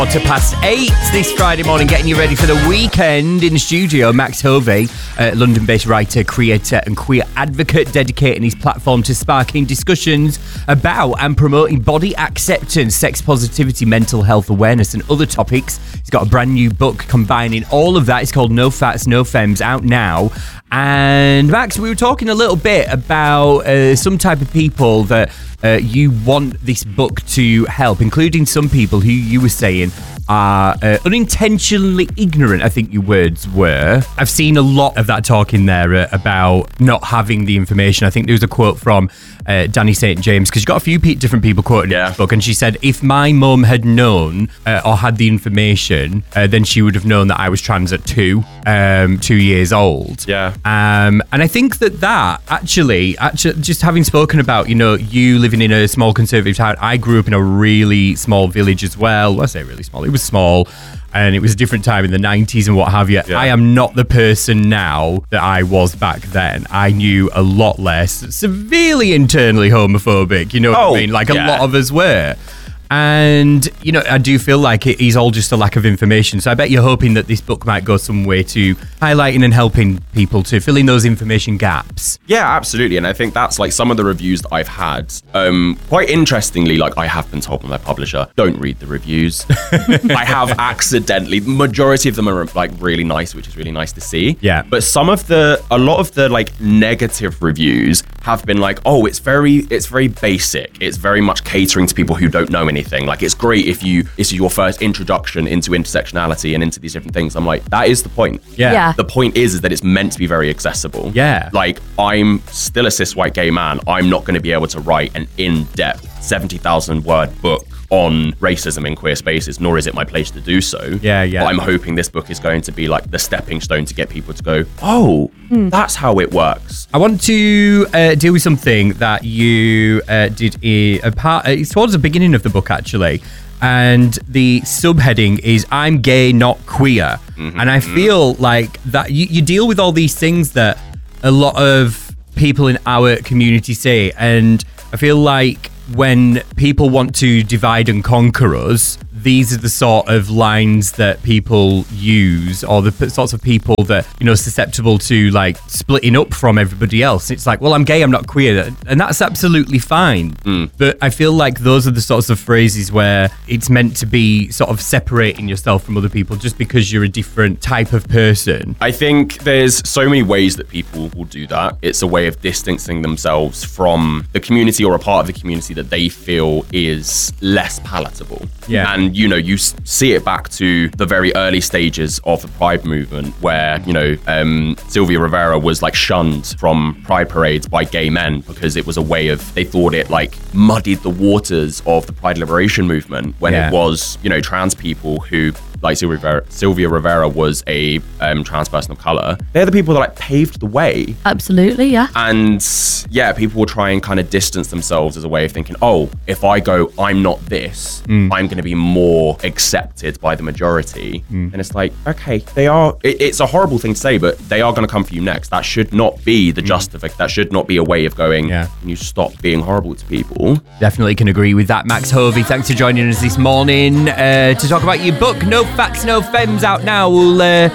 8:15 this Friday morning, getting you ready for the weekend. In the studio, Max Hovey, London-based writer, creator and queer advocate, dedicating his platform to sparking discussions about and promoting body acceptance, sex positivity, mental health awareness and other topics. He's got a brand new book combining all of that. It's called No Fats, No Femmes, out now. And Max, we were talking a little bit about some type of people that you want this book to help, including some people who you were saying are unintentionally ignorant, I think your words were. I've seen a lot of that talk in there about not having the information. I think there was a quote from Danny St. James, because you've got a few different people quoting in this book, and she said, if my mum had known or had the information, then she would have known that I was trans at 2 years old. Yeah. And I think that actually, just having spoken about, you living in a small conservative town, I grew up in a really small village as well. I say really small. It was small, and it was a different time in the 90s and what have you. Yeah. I am not the person now that I was back then. I knew a lot less. Severely internally homophobic, what I mean? Like a lot of us were. And, I do feel like it is all just a lack of information. So I bet you're hoping that this book might go some way to highlighting and helping people to fill in those information gaps. Yeah, absolutely. And I think that's like some of the reviews that I've had. Quite interestingly, like I have been told by my publisher, don't read the reviews. I have accidentally, the majority of them are like really nice, which is really nice to see. Yeah. But a lot of the like negative reviews have been like, oh, it's very basic. It's very much catering to people who don't know anything. Like, it's great if this is your first introduction into intersectionality and into these different things. I'm like, that is the point. Yeah. The point is that it's meant to be very accessible. Yeah. Like, I'm still a cis white gay man. I'm not going to be able to write an in-depth 70,000 word book on racism in queer spaces, nor is it my place to do so. Yeah. But I'm hoping this book is going to be like the stepping stone to get people to go, oh, that's how it works. I want to deal with something that you did it's towards the beginning of the book, actually. And the subheading is, I'm gay, not queer. Mm-hmm. And I feel like that you deal with all these things that a lot of people in our community say. And I feel like when people want to divide and conquer us, these are the sort of lines that people use, or the sorts of people that, susceptible to like splitting up from everybody else. It's like, well, I'm gay, I'm not queer. And that's absolutely fine. But I feel like those are the sorts of phrases where it's meant to be sort of separating yourself from other people just because you're a different type of person. I think there's so many ways that people will do that. It's a way of distancing themselves from the community or a part of the community that they feel is less palatable. Yeah. And, you see it back to the very early stages of the Pride movement where, Sylvia Rivera was like shunned from Pride parades by gay men because it was a way of, they thought it like muddied the waters of the Pride liberation movement when it was, trans people who, like Sylvia Rivera was a trans person of color. They're the people that like paved the way. Absolutely, yeah. And yeah, people will try and kind of distance themselves as a way of thinking, oh, if I go, I'm not this, I'm going to be more accepted by the majority. And it's like, okay, they are, it's a horrible thing to say, but they are going to come for you next. That should not be the justification. That should not be a way of going, can you stop being horrible to people? Definitely can agree with that. Max Hovey, thanks for joining us this morning to talk about your book, No Fats, No Femmes, out now. We'll